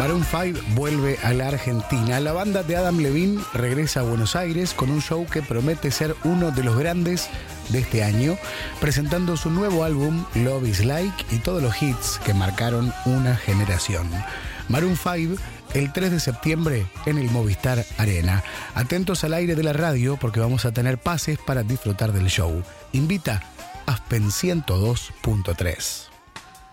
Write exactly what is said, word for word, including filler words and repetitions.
Maroon cinco vuelve a la Argentina. La banda de Adam Levine regresa a Buenos Aires con un show que promete ser uno de los grandes de este año, presentando su nuevo álbum Love is Like y todos los hits que marcaron una generación. Maroon cinco el tres de septiembre en el Movistar Arena. Atentos al aire de la radio porque vamos a tener pases para disfrutar del show. Invita Aspen ciento dos punto tres.